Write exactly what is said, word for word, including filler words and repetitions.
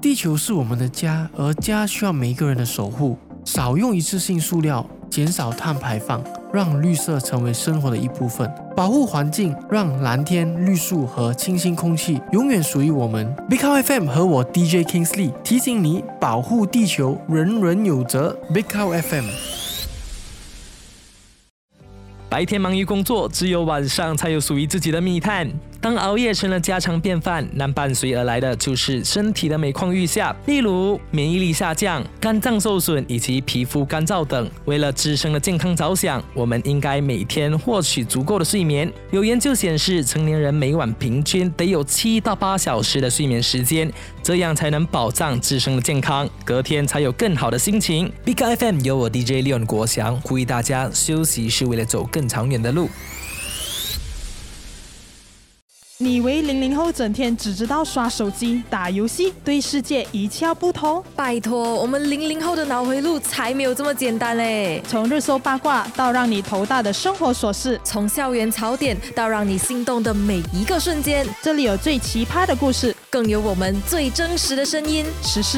地球是我们的家，而家需要每一个人的守护。少用一次性塑料，减少碳排放，让绿色成为生活的一部分。保护环境，让蓝天、绿树和清新空气永远属于我们。Big Cow F M 和我 D J Kingsley 提醒你，保护地球，人人有责。Big Cow F M。 白天忙于工作，只有晚上才有属于自己的密探。当熬夜成了家常便饭，那伴随而来的就是身体的每况愈下，例如免疫力下降、肝脏受损以及皮肤干燥等。为了自身的健康着想，我们应该每天获取足够的睡眠。有研究显示，成年人每晚平均得有七到八小时的睡眠时间，这样才能保障自身的健康，隔天才有更好的心情。Big F M 由我 D J Leon 国祥呼吁大家，休息是为了走更长远的路。 你以为零零后整天只知道刷手机、打游戏，对世界一窍不通？ 拜托，我们零零后的脑回路才没有这么简单嘞！ 从热搜八卦到让你头大的生活琐事， 从校园槽点到让你心动的每一个瞬间， 这里有最奇葩的故事， 更有我们最真实的声音。 时事